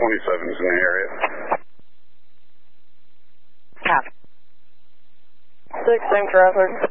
27's in the area. Copy. 6, same traffic.